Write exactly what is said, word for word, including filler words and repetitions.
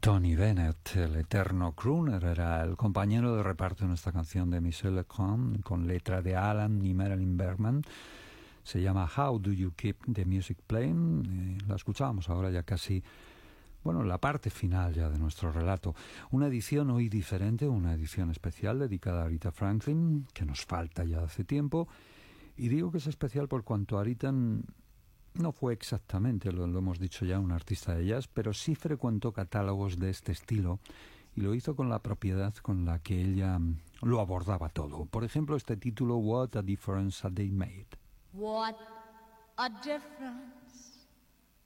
Tony Bennett, el eterno crooner, era el compañero de reparto en esta canción de Michel Legrand, con letra de Alan y Marilyn Bergman. Se llama How Do You Keep the Music Playing. Eh, la escuchábamos ahora ya casi, bueno, la parte final ya de nuestro relato. Una edición hoy diferente, una edición especial dedicada a Aretha Franklin, que nos falta ya hace tiempo. Y digo que es especial por cuanto Aretha no fue exactamente, lo, lo hemos dicho ya, un artista de jazz, pero sí frecuentó catálogos de este estilo y lo hizo con la propiedad con la que ella lo abordaba todo. Por ejemplo, este título, What a Difference a Day Made. What a difference